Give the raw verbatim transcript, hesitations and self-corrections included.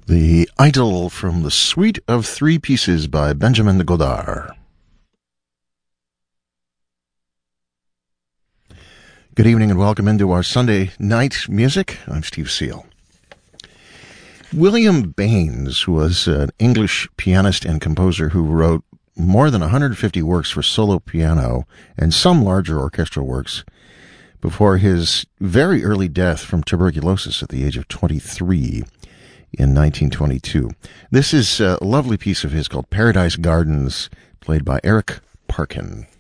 The Idol from the Suite of Three Pieces by Benjamin Godard. Good evening and welcome into our Sunday night music. I'm Steve Seal. William Baines was an English pianist and composer who wrote more than one hundred fifty works for solo piano and some larger orchestral works before his very early death from tuberculosis at the age of twenty-three in nineteen twenty-two. This is a lovely piece of his called Paradise Gardens, played by Eric Parkin.